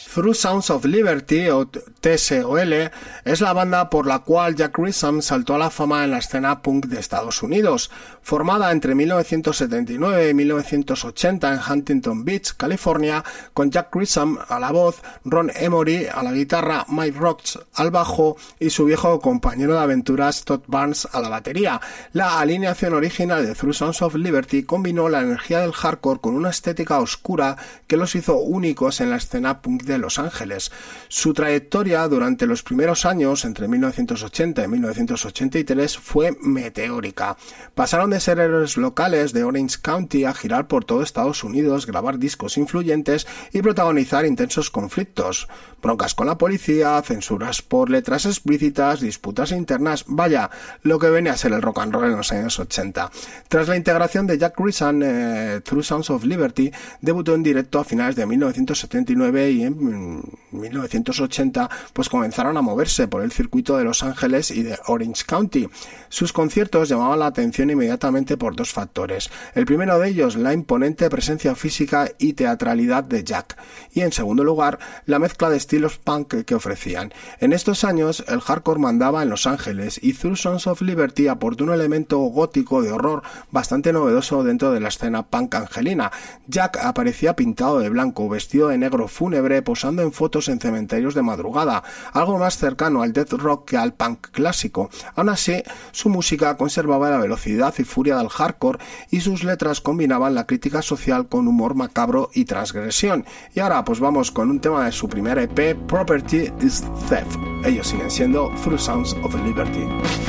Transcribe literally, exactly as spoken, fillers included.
Through Sounds of Liberty, o T S O L, es la banda por la cual Jack Grissom saltó a la fama en la escena punk de Estados Unidos. Formada entre mil novecientos setenta y nueve y mil novecientos ochenta en Huntington Beach, California, con Jack Grissom a la voz, Ron Emory a la guitarra, Mike Rocks al bajo y su viejo compañero de aventuras Todd Barnes a la batería. La alineación original de Through Sounds of Liberty combinó la energía del hardcore con una estética oscura que los hizo únicos en la escena punk de Los Ángeles. Su trayectoria durante los primeros años, entre mil novecientos ochenta y mil novecientos ochenta y tres, fue meteórica. Pasaron de ser héroes locales de Orange County a girar por todo Estados Unidos, grabar discos influyentes y protagonizar intensos conflictos. Broncas con la policía, censuras por letras explícitas, disputas internas, vaya, lo que venía a ser el rock and roll en los años ochenta. Tras la integración de Jack Grissom, eh, Through Sounds of Liberty debutó en directo a finales de mil novecientos setenta y nueve y en mil novecientos ochenta pues comenzaron a moverse por el circuito de Los Ángeles y de Orange County. Sus conciertos llamaban la atención inmediatamente por dos factores. El primero de ellos, la imponente presencia física y teatralidad de Jack, y en segundo lugar, la mezcla de estilos punk que ofrecían. En estos años, el hardcore mandaba en Los Ángeles y Through Sounds of Liberty aportó un elemento gótico de horror bastante novedoso dentro de la escena punk angelina. Jack aparecía pintado de blanco, vestido de negro fúnebre, posando en fotos en cementerios de madrugada, algo más cercano al death rock que al punk clásico. Aún así, su música conservaba la velocidad y furia del hardcore y sus letras combinaban la crítica social con humor macabro y transgresión. Y ahora pues vamos con un tema de su primer E P, Property is Theft. Ellos siguen siendo Through Sounds of Liberty.